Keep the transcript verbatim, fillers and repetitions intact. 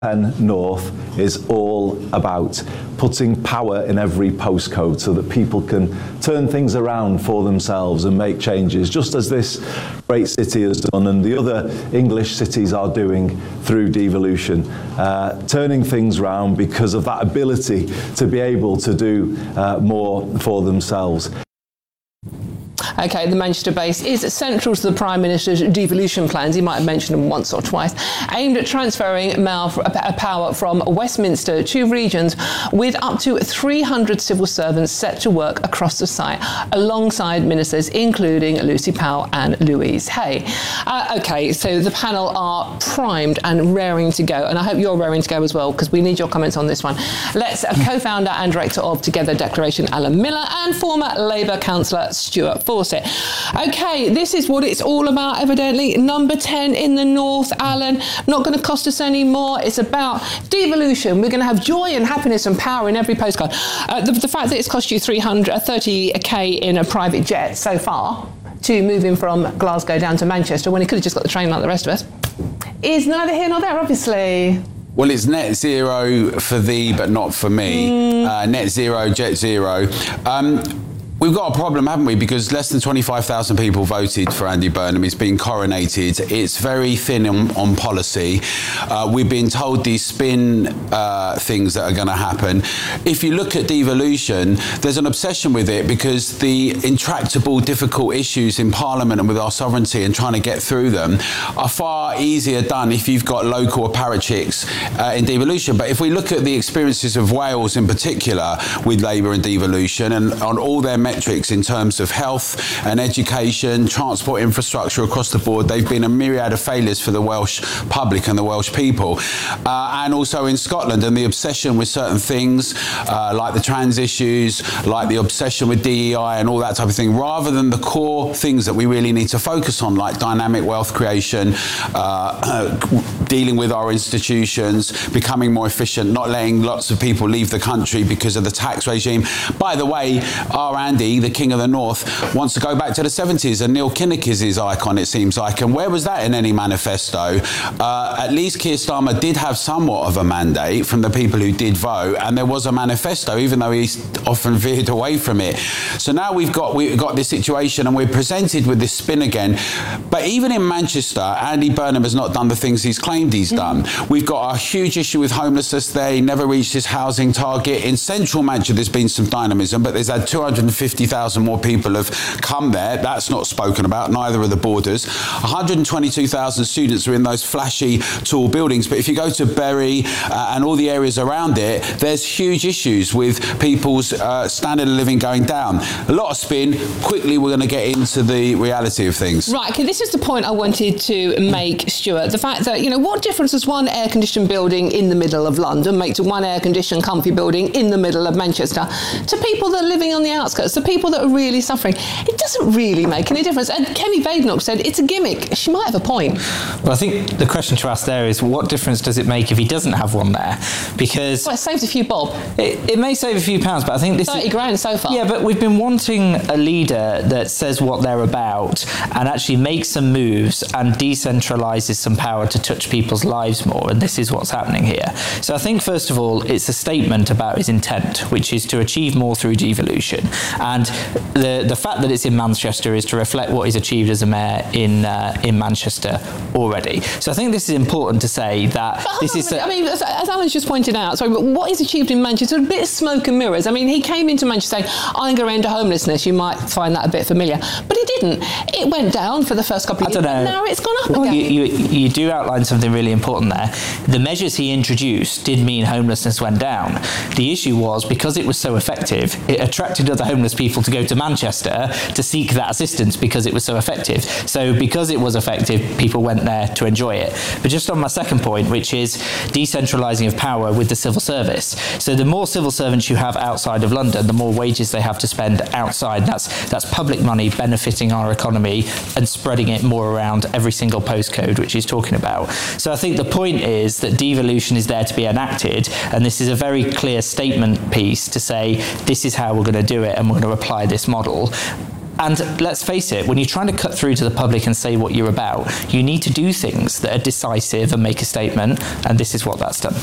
Pen North is all about putting power in every postcode so that people can turn things around for themselves and make changes, just as this great city has done and the other English cities are doing through devolution, uh, turning things around because of that ability to be able to do uh, more for themselves. OK, the Manchester base is central to the Prime Minister's devolution plans, he might have mentioned them once or twice, aimed at transferring power from Westminster to regions with up to three hundred civil servants set to work across the site, alongside ministers including Lucy Powell and Louise Hay. Uh, OK, so the panel are primed and raring to go, and I hope you're raring to go as well, because we need your comments on this one. Let's uh, co-founder and director of Together Declaration, Alan Miller, and former Labour councillor Stuart Fawcett. OK, this is what it's all about, evidently. Number ten in the north, Alan, not going to cost us any more. It's about devolution. We're going to have joy and happiness and power in every postcode. Uh, the, the fact that it's cost you three hundred, thirty K in a private jet so far to move in from Glasgow down to Manchester, when he could have just got the train like the rest of us, is neither here nor there, obviously. Well, it's net zero for thee, but not for me. Mm. Uh, net zero, jet zero. Um, We've got a problem, haven't we? Because less than twenty-five thousand people voted for Andy Burnham. He's been coronated. It's very thin on, on policy. Uh, we've been told these spin uh, things that are going to happen. If you look at devolution, there's an obsession with it because the intractable, difficult issues in Parliament and with our sovereignty and trying to get through them are far easier done if you've got local apparatchiks uh, in devolution. But if we look at the experiences of Wales in particular with Labour and devolution and on all their metrics in terms of health and education, transport infrastructure across the board, they've been a myriad of failures for the Welsh public and the Welsh people. Uh, and also in Scotland, and the obsession with certain things, uh, like the trans issues, like the obsession with D E I and all that type of thing, rather than the core things that we really need to focus on, like dynamic wealth creation, uh, uh, dealing with our institutions, becoming more efficient, not letting lots of people leave the country because of the tax regime. By the way, our Andy, the King of the North, wants to go back to the seventies, and Neil Kinnock is his icon, it seems like. And where was that in any manifesto? Uh, at least Keir Starmer did have somewhat of a mandate from the people who did vote, and there was a manifesto, even though he's often veered away from it. So now we've got we've got this situation, and we're presented with this spin again. But even in Manchester, Andy Burnham has not done the things he's claimed he's done. We've got a huge issue with homelessness there. He never reached his housing target. In central Manchester, there's been some dynamism, but there's had two hundred fifty thousand more people have come there. That's not spoken about, neither are the borders. one hundred twenty-two thousand students are in those flashy, tall buildings. But if you go to Bury uh, and all the areas around it, there's huge issues with people's uh, standard of living going down. A lot of spin. Quickly, we're going to get into the reality of things. Right, okay, this is the point I wanted to make, Stuart. The fact that, you know, what difference does one air-conditioned building in the middle of London make to one air-conditioned, comfy building in the middle of Manchester to people that are living on the outskirts, the people that are really suffering? It doesn't really make any difference. And Kemi Badenoch said it's a gimmick. She might have a point. Well, I think the question to ask there is, what difference does it make if he doesn't have one there? Because well, it saves a few bob. It, it may save a few pounds, but I think this thirty is, grand so far. Yeah, but we've been wanting a leader that says what they're about and actually makes some moves and decentralises some power to touch people's lives more. And this is what's happening here. So I think, first of all, it's a statement about his intent, which is to achieve more through devolution. And the the fact that it's in Manchester is to reflect what he's achieved as a mayor in uh, in Manchester already. So I think this is important to say that this is. A, I mean, as, as Alan's just pointed out, sorry, but what he's achieved in Manchester, a bit of smoke and mirrors. I mean, he came into Manchester saying, "I'm going to end homelessness." You might find that a bit familiar, but he didn't. It went down for the first couple of I years. Don't know. Now it's gone up well, again. You, you, you do outline something really important there. The measures he introduced did mean homelessness went down. The issue was, because it was so effective, it attracted other homeless people to go to Manchester to seek that assistance because it was so effective. So because it was effective, people went there to enjoy it. But just on my second point, which is decentralising of power with the civil service. So the more civil servants you have outside of London, the more wages they have to spend outside. That's that's public money benefiting our economy and spreading it more around every single postcode, which he's talking about. So I think the point is that devolution is there to be enacted, and this is a very clear statement piece to say this is how we're going to do it and we're going to apply this model. and let's face it, when you're trying to cut through to the public and say what you're about, you need to do things that are decisive and make a statement, and this is what that's done.